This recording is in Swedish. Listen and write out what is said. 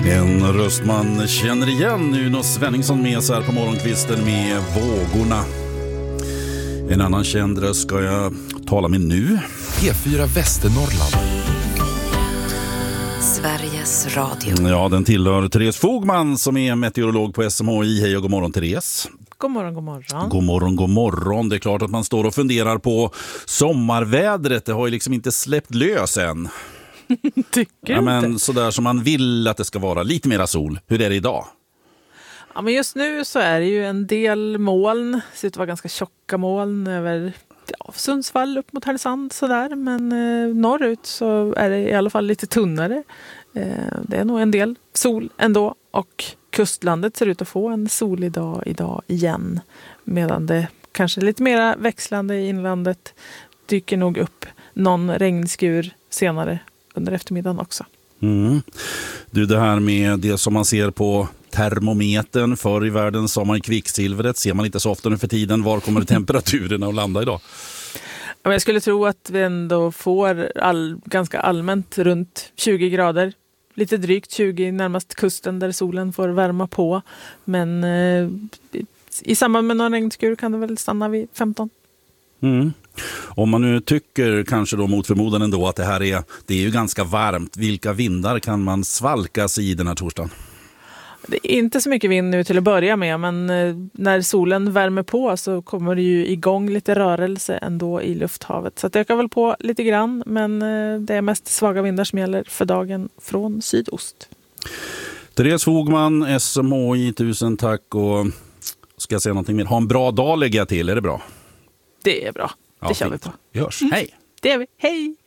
En röst man känner igen, Uno Svenningsson med så här på morgonkvisten med Vågorna. En annan känd röst ska jag tala med nu. P4 Västernorrland. Sveriges Radio. Ja, den tillhör Therese Fogman som är meteorolog på SMHI. Hej och god morgon, Therese. God morgon, god morgon. God morgon, god morgon. Det är klart att man står och funderar på sommarvädret. Det har ju liksom inte släppt lös än. Tycker ja, men inte? sådär som man vill att det ska vara. Lite mera sol. Hur är det idag? Ja, men just nu så är det ju en del moln. Det ser ut att vara ganska tjocka moln över Sundsvall upp mot Härnösand sådär. Men norrut så är det i alla fall lite tunnare. Det är nog en del sol ändå. Och kustlandet ser ut att få en solig dag idag igen. Medan det kanske lite mera växlande i inlandet dyker nog upp någon regnskur senare under eftermiddagen också. Mm. Du, det här med det som man ser på termometern, förr i världen sa man kvicksilvret, ser man inte så ofta nu för tiden. Var kommer temperaturerna att landa idag? Ja, jag skulle tro att vi ändå får ganska allmänt runt 20 grader. Lite drygt 20 närmast kusten där solen får värma på. Men i samband med någon regnskur kan det väl stanna vid 15. Mm. Om man nu tycker kanske då mot förmodan ändå att det är ju ganska varmt. Vilka vindar kan man svalkas i den här torsdagen? Det är inte så mycket vind nu till att börja med, men när solen värmer på så kommer det ju igång lite rörelse ändå i lufthavet. Så det ökar väl på lite grann, men det är mest svaga vindar som gäller för dagen från sydost. Therese Fogman, SMHI, tusen tack, och ska jag säga någonting mer? Ha en bra dag lägger jag till, är det bra? Det är bra, det kör vi på. Vi hörs, hej! Det är vi, hej!